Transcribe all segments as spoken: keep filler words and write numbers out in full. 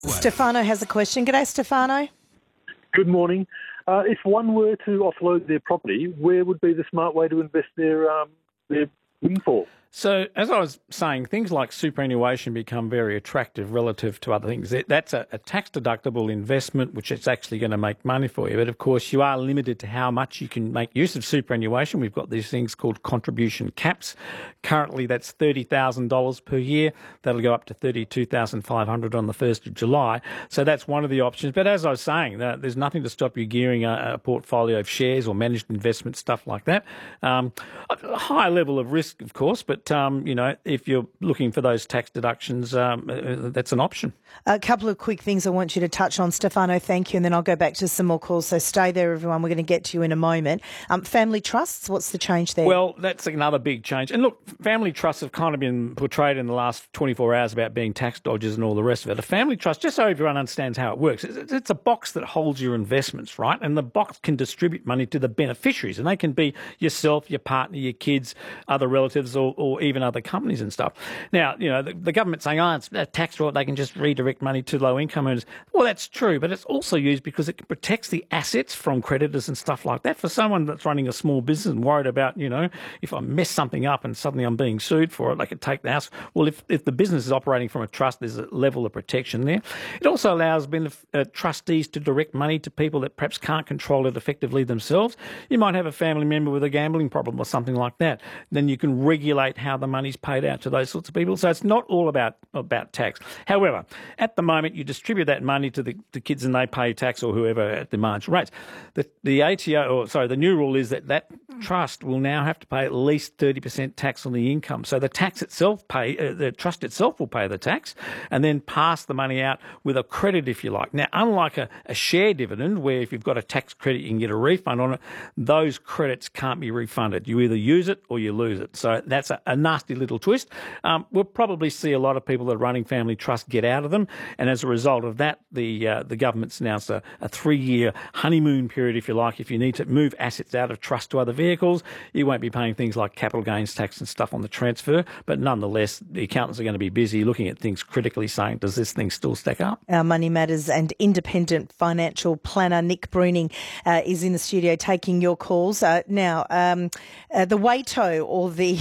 Stefano has a question. G'day, Stefano. Good morning. Uh, if one were to offload their property, where would be the smart way to invest their um, their windfall? So, as I was saying, things like superannuation become very attractive relative to other things. That's a, a tax-deductible investment, which is actually going to make money for you. But, of course, you are limited to how much you can make use of superannuation. We've got these things called contribution caps. Currently, that's thirty thousand dollars per year. That'll go up to thirty-two thousand five hundred dollars on the first of July. So that's one of the options. But as I was saying, there's nothing to stop you gearing a, a portfolio of shares or managed investment, stuff like that. Um, a high level of risk, of course, but But, um, you know, if you're looking for those tax deductions, um, that's an option. A couple of quick things I want you to touch on, Stefano, thank you, and then I'll go back to some more calls. So stay there, everyone. We're going to get to you in a moment. Um, family trusts, what's the change there? Well, that's another big change. And look, family trusts have kind of been portrayed in the last twenty-four hours about being tax dodgers and all the rest of it. A family trust, just so everyone understands how it works, it's a box that holds your investments, right? And the box can distribute money to the beneficiaries, and they can be yourself, your partner, your kids, other relatives, or, or even other companies and stuff. Now, you know, the, the government's saying, oh, it's a tax fraud, they can just redirect money to low-income earners. Well, that's true, but it's also used because it protects the assets from creditors and stuff like that. For someone that's running a small business and worried about, you know, if I mess something up and suddenly I'm being sued for it, they could take the house. Well, if, if the business is operating from a trust, there's a level of protection there. It also allows benef- uh, trustees to direct money to people that perhaps can't control it effectively themselves. You might have a family member with a gambling problem or something like that. Then you can regulate how the money's paid out to those sorts of people. So it's not all about about tax. However, at the moment, you distribute that money to the to kids and they pay tax or whoever at the marginal rates. The, the A T O, or sorry, the new rule is that that trust will now have to pay at least thirty percent tax on the income. So the tax itself pay, uh, the trust itself will pay the tax and then pass the money out with a credit, if you like. Now, unlike a, a share dividend, where if you've got a tax credit, you can get a refund on it, those credits can't be refunded. You either use it or you lose it. So that's a, a nasty little twist. Um, we'll probably see a lot of people that are running family trusts get out of them, and as a result of that, the uh, the government's announced a, a three-year honeymoon period, if you like. If you need to move assets out of trust to other vehicles, you won't be paying things like capital gains tax and stuff on the transfer, but nonetheless, the accountants are going to be busy looking at things critically, saying, does this thing still stack up? Our Money Matters and independent financial planner Nick Bruning uh, is in the studio taking your calls. Uh, now, um, uh, the WATO, or the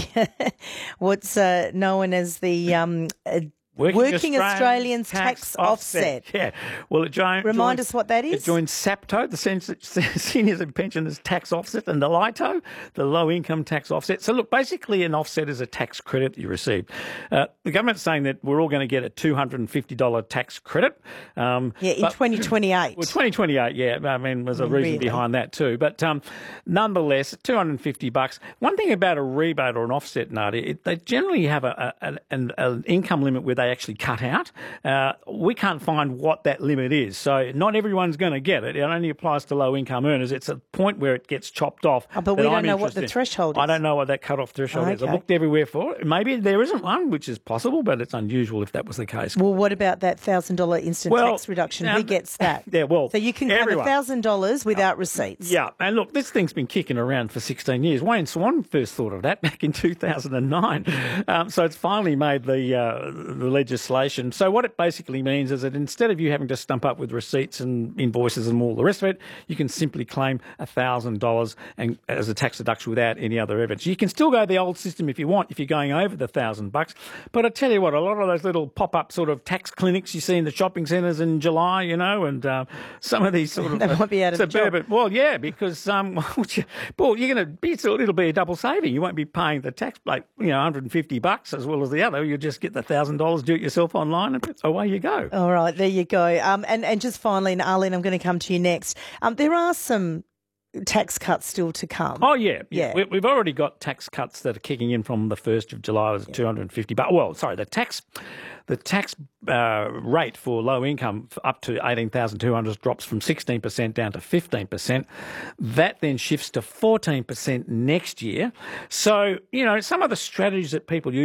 what's uh, known as the um, uh, Working, Working Australians, Australians Tax, Tax Offset. Offset. Yeah. Well, it joined. Remind joined, us what that is. It joined SAPTO, the Seniors and Pensioners Tax Offset, and the LITO, the Low Income Tax Offset. So, look, basically an offset is a tax credit that you receive. Uh, the government's saying that we're all going to get a two hundred fifty dollars tax credit. Um, yeah, in twenty twenty-eight. Well, twenty twenty-eight, yeah. I mean, there's a reason really? behind that too. But um, nonetheless, two hundred fifty bucks. One thing about a rebate or an offset, Nadia, it, they generally have a, a, an, an income limit where they actually cut out. Uh, we can't find what that limit is. So not everyone's going to get it. It only applies to low-income earners. It's a point where it gets chopped off. Oh, but we don't I'm know what the in. threshold is. I don't know what that cut-off threshold oh, is. okay. I've looked everywhere for it. Maybe there isn't one, which is possible, but it's unusual if that was the case. Well, what about that one thousand dollars instant well, tax reduction? now, Who gets that? Yeah, well, so you can everyone. have one thousand dollars without receipts. Yeah, and look, this thing's been kicking around for sixteen years. Wayne Swan first thought of that back in two thousand nine. Um, so it's finally made the, uh, the legislation. So what it basically means is that instead of you having to stump up with receipts and invoices and all the rest of it, you can simply claim one thousand dollars and as a tax deduction without any other evidence. You can still go the old system if you want, if you're going over the one thousand bucks. But I tell you what, a lot of those little pop-up sort of tax clinics you see in the shopping centres in July, you know, and uh, some of these sort of... They might be out of suburban, a job. Well, yeah, because um, well, you're going to be, it'll be a double saving. You won't be paying the tax, like, you know, one hundred fifty bucks as well as the other. You'll just get the one thousand dollars, do it yourself online, and away you go. All right, there you go. Um, and, and just finally, and Arlene, I'm going to come to you next. Um, there are some tax cuts still to come. Oh, yeah. Yeah. yeah. We, we've already got tax cuts that are kicking in from the first of July. It was yeah. two hundred fifty bucks. Well, sorry, the tax the tax uh, rate for low income up to eighteen thousand two hundred drops from sixteen percent down to fifteen percent. That then shifts to fourteen percent next year. So, you know, some of the strategies that people use, like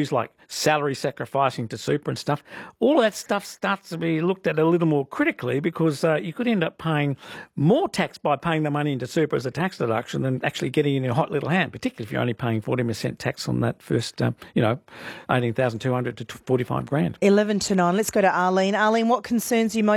salary sacrificing to super and stuff, all of that stuff starts to be looked at a little more critically, because uh, you could end up paying more tax by paying the money into super as a tax deduction than actually getting in your hot little hand, particularly if you're only paying forty percent tax on that first, um, you know, eighteen thousand two hundred to forty-five grand. eleven to nine. Let's go to Arlene. Arlene, what concerns you most